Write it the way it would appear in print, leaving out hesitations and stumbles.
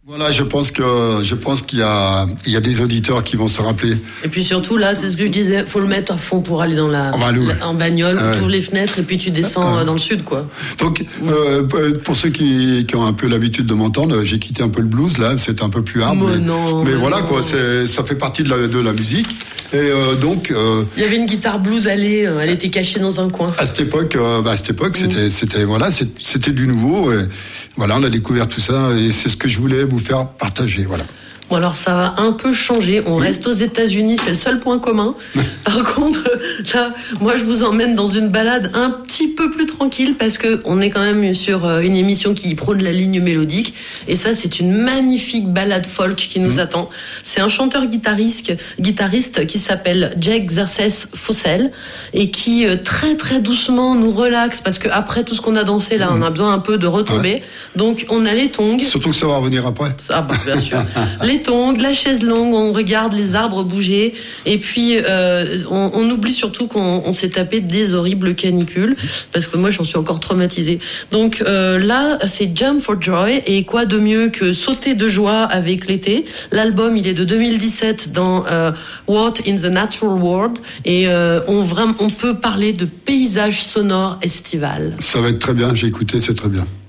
Voilà, je pense qu'il y a des auditeurs qui vont se rappeler. Et puis surtout là, c'est ce que je disais, faut le mettre à fond pour aller dans en bagnole, t'ouvres les fenêtres et puis tu descends dans le sud, quoi. Donc pour ceux qui ont un peu l'habitude de m'entendre, j'ai quitté un peu le blues là, c'est un peu plus hard, mais voilà quoi, ça fait partie de la musique. Et donc il y avait une guitare blues, elle était cachée dans un coin. À cette époque, c'était du nouveau. Et voilà, on a découvert tout ça et c'est ce que je voulais vous faire partager. Voilà. Bon, alors ça va un peu changer. On reste aux États-Unis, c'est le seul point commun. Par contre, là, moi, je vous emmène dans une balade un petit peu plus tranquille parce que on est quand même sur une émission qui prône la ligne mélodique. Et ça, c'est une magnifique balade folk qui nous attend. C'est un chanteur-guitariste qui s'appelle Jake Xerxes Fossel et qui très très doucement nous relaxe parce que après tout ce qu'on a dansé là, on a besoin un peu de retomber. Ouais. Donc on a les tongs. Surtout que ça va revenir après. Ah bah bien sûr. Les tongs, la chaise longue, on regarde les arbres bouger et puis on oublie surtout qu'on s'est tapé des horribles canicules parce que moi j'en suis encore traumatisée. Donc là c'est Jump for Joy et quoi de mieux que sauter de joie avec l'été. L'album il est de 2017 dans What in the Natural World et on peut parler de paysage sonore estival. Ça va être très bien, j'ai écouté, c'est très bien.